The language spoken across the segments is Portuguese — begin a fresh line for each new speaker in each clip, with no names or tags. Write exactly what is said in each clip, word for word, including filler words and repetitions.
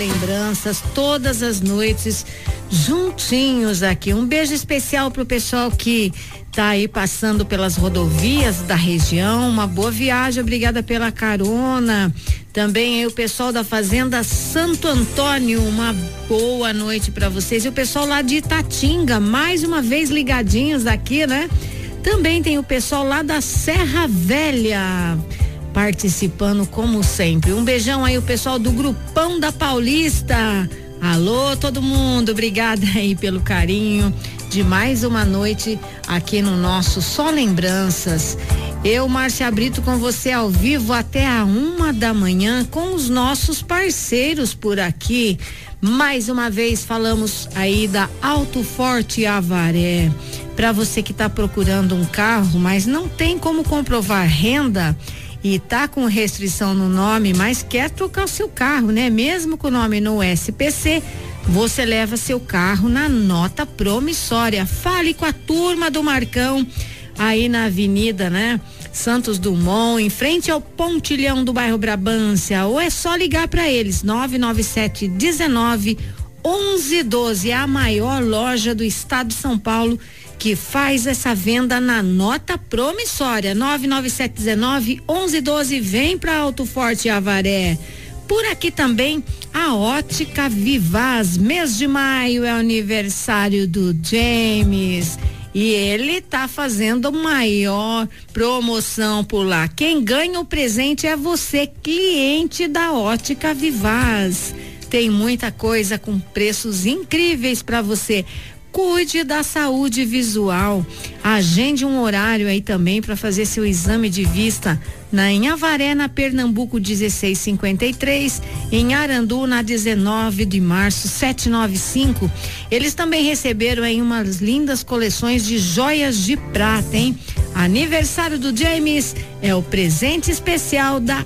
lembranças todas as noites juntinhos aqui. Um beijo especial pro pessoal que tá aí passando pelas rodovias da região. Uma boa viagem, obrigada pela carona. Também aí o pessoal da Fazenda Santo Antônio, uma boa noite para vocês. E o pessoal lá de Itatinga, mais uma vez ligadinhos aqui, né? Também tem o pessoal lá da Serra Velha participando como sempre. Um beijão aí o pessoal do Grupão da Paulista. Alô, todo mundo, obrigada aí pelo carinho de mais uma noite aqui no nosso Só Lembranças. Eu, Márcia Brito, com você ao vivo até a uma da manhã com os nossos parceiros por aqui. Mais uma vez falamos aí da Auto Forte Avaré. Para você que está procurando um carro, mas não tem como comprovar renda e tá com restrição no nome, mas quer trocar o seu carro, né? Mesmo com o nome no S P C, você leva seu carro na nota promissória. Fale com a turma do Marcão aí na Avenida, né? Santos Dumont, em frente ao Pontilhão do bairro Brabância, ou é só ligar para eles, nove nove sete dezenove onze doze, é a maior loja do estado de São Paulo que faz essa venda na nota promissória. Nove nove sete dezenove onze doze, vem para Alto Forte Avaré. Por aqui também a Ótica Vivaz, mês de maio é aniversário do James e ele tá fazendo maior promoção por lá. Quem ganha o presente é você, cliente da Ótica Vivaz. Tem muita coisa com preços incríveis para você. Cuide da saúde visual. Agende um horário aí também para fazer seu exame de vista na em Avaré, na Pernambuco dezesseis cinquenta e três, em Arandu na dezenove de março setecentos e noventa e cinco. Eles também receberam aí umas lindas coleções de joias de prata, hein? Aniversário do James é o presente especial da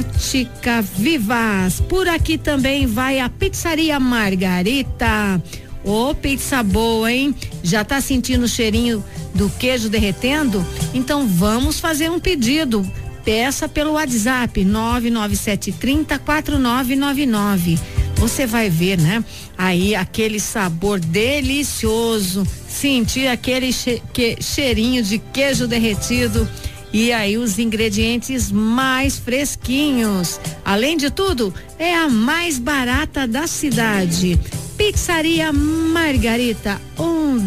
Ótica Vivaz. Por aqui também vai a Pizzaria Margarita. Ô, oh, pizza boa, hein? Já tá sentindo o cheirinho do queijo derretendo? Então vamos fazer um pedido. Peça pelo WhatsApp nove nove sete três zero quatro nove nove nove. Você vai ver, né? Aí aquele sabor delicioso, sentir aquele che- que, cheirinho de queijo derretido e aí os ingredientes mais fresquinhos. Além de tudo, é a mais barata da cidade. Pizzaria Margarita, um